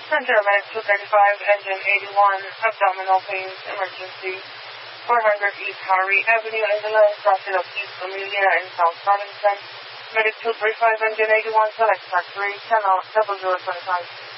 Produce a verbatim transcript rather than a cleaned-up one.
Center Med two thirty-five, Engine eighty-one, abdominal pains, emergency. four hundred East Harry Avenue, England, Crossing of East Amelia in South Burlington. Medic two thirty-five, Engine eighty-one, select track three, channel double zero twenty-five.